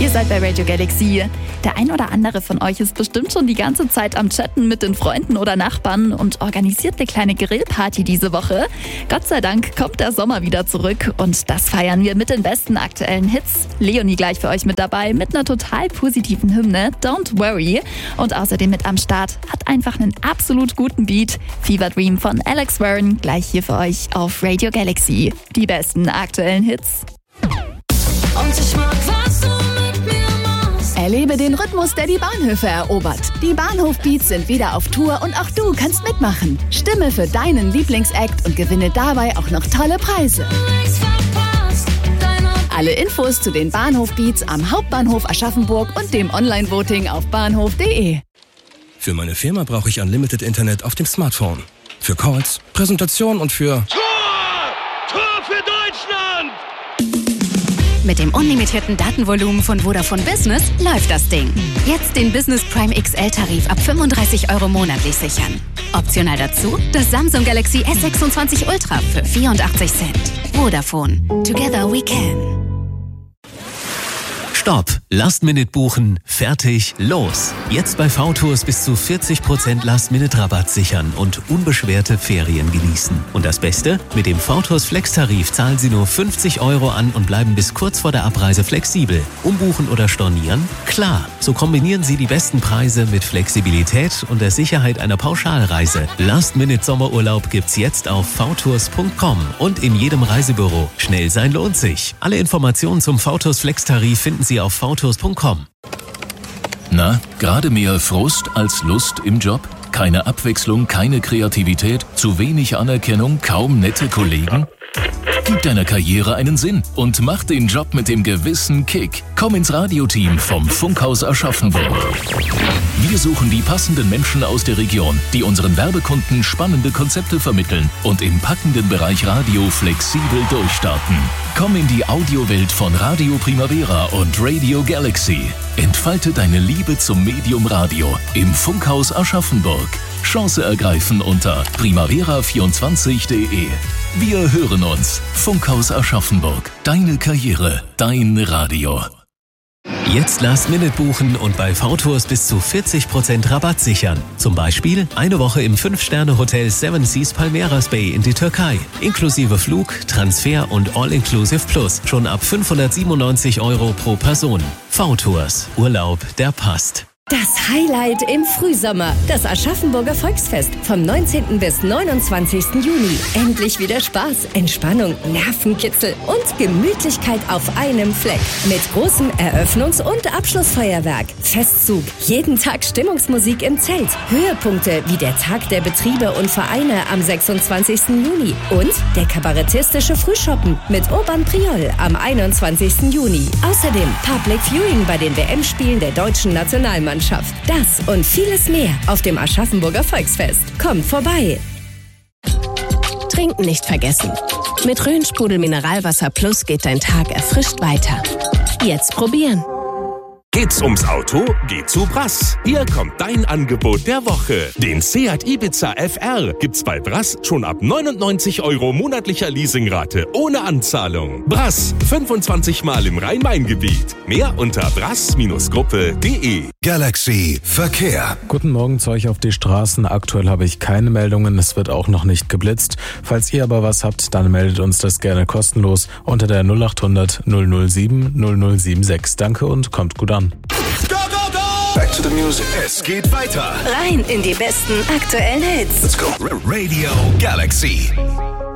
Ihr seid bei Radio Galaxy. Der ein oder andere von euch ist bestimmt schon die ganze Zeit am Chatten mit den Freunden oder Nachbarn und organisiert eine kleine Grillparty diese Woche. Gott sei Dank kommt der Sommer wieder zurück und das feiern wir mit den besten aktuellen Hits. Leonie gleich für euch mit dabei mit einer total positiven Hymne, Don't Worry. Und außerdem mit am Start hat einfach einen absolut guten Beat. Fever Dream von Alex Warren gleich hier für euch auf Radio Galaxy. Die besten aktuellen Hits. Und ich mag, was du mit mir machst. Erlebe den Rhythmus, der die Bahnhöfe erobert. Die Bahnhof-Beats sind wieder auf Tour und auch du kannst mitmachen. Stimme für deinen Lieblingsact und gewinne dabei auch noch tolle Preise. Alle Infos zu den Bahnhof-Beats am Hauptbahnhof Aschaffenburg und dem Online-Voting auf bahnhof.de. Für meine Firma brauche ich Unlimited Internet auf dem Smartphone. Für Calls, Präsentation und für... Tor für Deutschland! Mit dem unlimitierten Datenvolumen von Vodafone Business läuft das Ding. Jetzt den Business Prime XL-Tarif ab 35 € monatlich sichern. Optional dazu das Samsung Galaxy S26 Ultra für 84 Cent. Vodafone. Together we can. Stopp! Last-Minute buchen, fertig, los! Jetzt bei VTours bis zu 40% Last-Minute-Rabatt sichern und unbeschwerte Ferien genießen. Und das Beste? Mit dem VTours Flex-Tarif zahlen Sie nur 50 € an und bleiben bis kurz vor der Abreise flexibel. Umbuchen oder stornieren? Klar! So kombinieren Sie die besten Preise mit Flexibilität und der Sicherheit einer Pauschalreise. Last-Minute-Sommerurlaub gibt's jetzt auf vtours.com und in jedem Reisebüro. Schnell sein lohnt sich. Alle Informationen zum VTours Flex-Tarif finden Sie auf vtours.com. Na, gerade mehr Frust als Lust im Job? Keine Abwechslung, keine Kreativität, zu wenig Anerkennung, kaum nette Kollegen? Gib deiner Karriere einen Sinn und mach den Job mit dem gewissen Kick. Komm ins Radioteam vom Funkhaus Aschaffenburg. Wir suchen die passenden Menschen aus der Region, die unseren Werbekunden spannende Konzepte vermitteln und im packenden Bereich Radio flexibel durchstarten. Komm in die Audiowelt von Radio Primavera und Radio Galaxy. Entfalte deine Liebe zum Medium Radio im Funkhaus Aschaffenburg. Chance ergreifen unter primavera24.de. Wir hören uns. Funkhaus Aschaffenburg. Deine Karriere, dein Radio. Jetzt Last-Minute buchen und bei VTours bis zu 40% Rabatt sichern. Zum Beispiel eine Woche im 5-Sterne-Hotel Seven Seas Palmeiras Bay in die Türkei. Inklusive Flug, Transfer und All-Inclusive Plus. Schon ab 597 € pro Person. VTours. Urlaub, der passt. Das Highlight im Frühsommer, das Aschaffenburger Volksfest vom 19. bis 29. Juni. Endlich wieder Spaß, Entspannung, Nervenkitzel und Gemütlichkeit auf einem Fleck. Mit großem Eröffnungs- und Abschlussfeuerwerk, Festzug, jeden Tag Stimmungsmusik im Zelt, Höhepunkte wie der Tag der Betriebe und Vereine am 26. Juni und der kabarettistische Frühschoppen mit Urban Priol am 21. Juni. Außerdem Public Viewing bei den WM-Spielen der deutschen Nationalmannschaft. Das und vieles mehr auf dem Aschaffenburger Volksfest. Kommt vorbei! Trinken nicht vergessen. Mit Rhön-Sprudel Mineralwasser Plus geht dein Tag erfrischt weiter. Jetzt probieren. Geht's ums Auto? Geht zu Brass. Hier kommt dein Angebot der Woche. Den Seat Ibiza FR gibt's bei Brass schon ab 99 € monatlicher Leasingrate ohne Anzahlung. Brass, 25 Mal im Rhein-Main-Gebiet. Mehr unter brass-gruppe.de. Galaxy Verkehr. Guten Morgen zu euch auf die Straßen. Aktuell habe ich keine Meldungen. Es wird auch noch nicht geblitzt. Falls ihr aber was habt, dann meldet uns das gerne kostenlos unter der 0800 007 0076. Danke und kommt gut an. Back to the music. Es geht weiter. Rein in die besten aktuellen Hits. Let's go. Radio Galaxy.